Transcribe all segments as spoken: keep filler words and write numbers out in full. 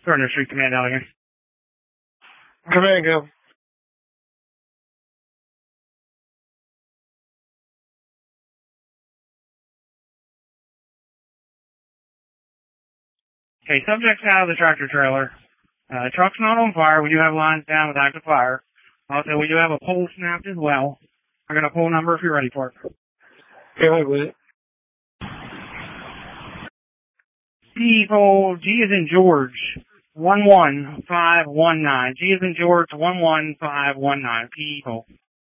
Gardner Street Command out again. Command, go. Okay, subject's out of the tractor trailer. Uh, truck's not on fire. We do have lines down with active fire. Also, we do have a pole snapped as well. I got a pole number if you're ready for it. Go ahead with it. P pole, G is in George, one one five one nine. G is in George, one one five one nine. P pole.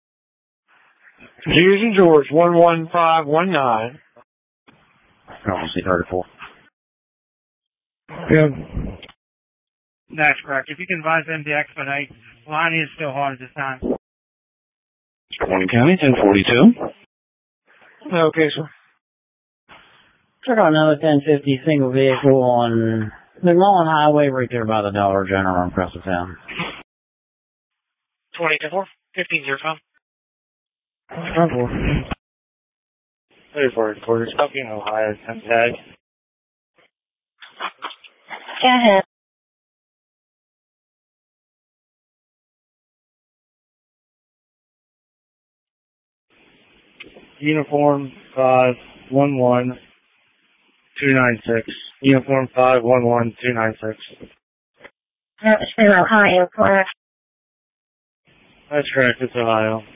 G is in George, one one five one nine. Oh, C thirty-four. Yeah. That's correct. If you can advise them to expedite, line is still hard at this time. Wayne County, ten forty-two. Okay, sir. Check out another ten fifty single vehicle on McMullen Highway right there by the Dollar General across the town. twenty-two four, fifteen zero five. thirty-four, quarter, Stockton, Ohio, ten tag. Go ahead. Uniform five one one two nine six. Uniform five one one two nine six. That's from Ohio, correct? That's correct, it's Ohio.